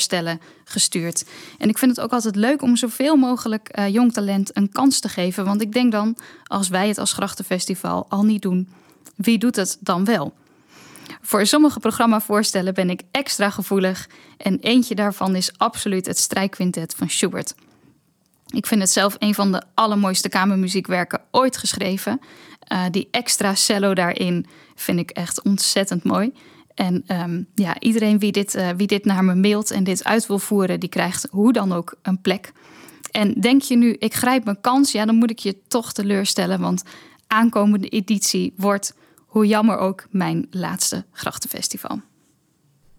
voorstellen gestuurd. En ik vind het ook altijd leuk om zoveel mogelijk jong talent een kans te geven. Want ik denk dan, als wij het als Grachtenfestival al niet doen, wie doet het dan wel? Voor sommige programmavoorstellen ben ik extra gevoelig. En eentje daarvan is absoluut het Strijkquintet van Schubert. Ik vind het zelf een van de allermooiste kamermuziekwerken ooit geschreven. Die extra cello daarin vind ik echt ontzettend mooi. En iedereen wie dit naar me mailt en dit uit wil voeren, die krijgt hoe dan ook een plek. En denk je nu, ik grijp mijn kans, dan moet ik je toch teleurstellen. Want aankomende editie wordt, hoe jammer ook, mijn laatste Grachtenfestival.